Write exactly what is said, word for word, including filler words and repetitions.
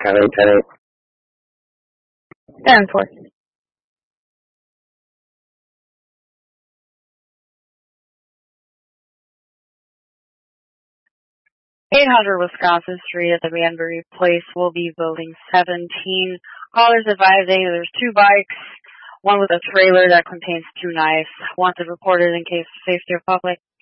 ten eight, ten eight. ten four. eight hundred Wisconsin Street at the Banbury Place will be building seventeen. Callers advised there's two bikes, one with a trailer that contains two knives. Wanted reported in case of safety of public.